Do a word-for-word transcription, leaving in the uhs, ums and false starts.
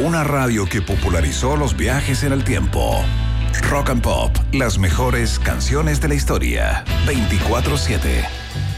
Una radio que popularizó los viajes en el tiempo. Rock and Pop, las mejores canciones de la historia. veinticuatro siete.